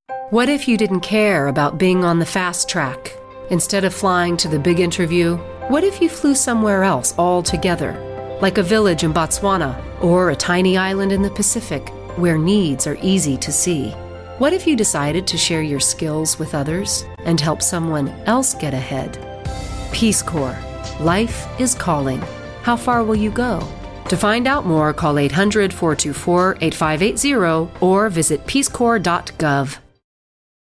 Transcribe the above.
What if you didn't care about being on the fast track? Instead of flying to the big interview, what if you flew somewhere else altogether, like a village in Botswana or a tiny island in the Pacific where needs are easy to see? What if you decided to share your skills with others and help someone else get ahead? Peace Corps. Life is calling. How far will you go? To find out more, call 800-424-8580 or visit peacecorps.gov.